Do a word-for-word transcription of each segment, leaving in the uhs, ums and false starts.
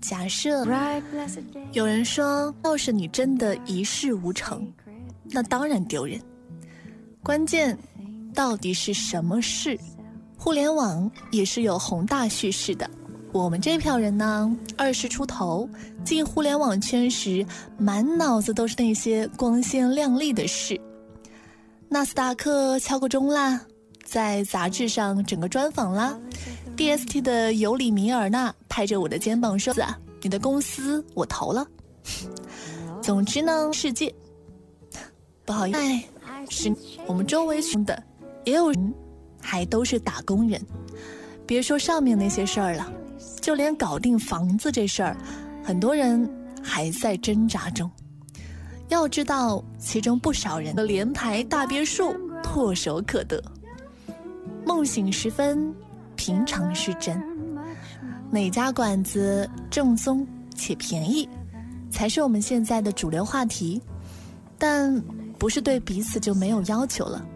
假设有人说，要是你真的一事无成，那当然丢人。关键到底是什么事？互联网也是有宏大叙事的。我们这票人呢，二十出头，进互联网圈时，满脑子都是那些光鲜亮丽的事。纳斯达克敲个钟啦，在杂志上整个专访啦。D S T 的尤里米尔纳拍着我的肩膀说：“啊，你的公司我投了。”总之呢，世界不好意思，是我们周围的也有人还都是打工人。别说上面那些事儿了，就连搞定房子这事儿，很多人还在挣扎中。要知道，其中不少人的联排大别墅唾手可得。梦醒时分，平常是真。哪家馆子正宗且便宜，才是我们现在的主流话题。但不是对彼此就没有要求了。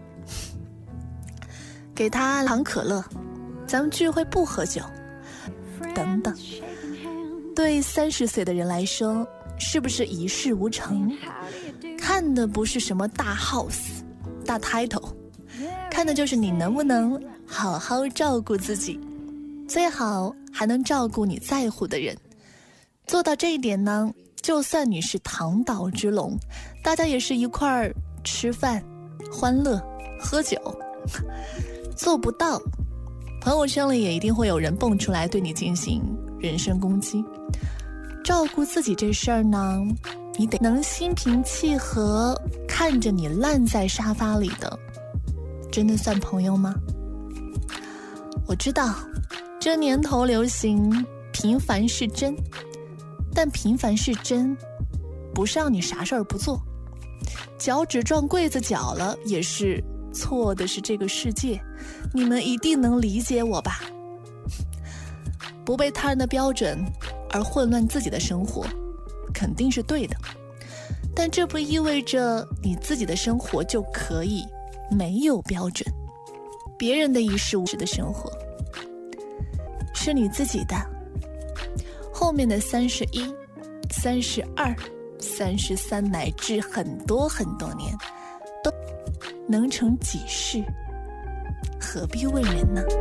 给他糖可乐，咱们聚会不喝酒，等等。对三十岁的人来说，是不是一事无成？看的不是什么大 house、大 title， 看的就是你能不能好好照顾自己，最好还能照顾你在乎的人。做到这一点呢，就算你是堂岛之龙，大家也是一块儿吃饭、欢乐、喝酒。做不到，朋友圈里也一定会有人蹦出来对你进行人身攻击。照顾自己这事儿呢，你得能心平气和看着你烂在沙发里的，真的算朋友吗？我知道这年头流行平凡是真，但平凡是真不是让你啥事儿不做，脚趾撞柜子脚了也是错的，是这个世界。你们一定能理解我吧？不被他人的标准而混乱自己的生活肯定是对的，但这不意味着你自己的生活就可以没有标准。别人的一事无成的生活是你自己的，后面的三十一、三十二、三十三乃至很多很多年都能成几世，何必问人呢？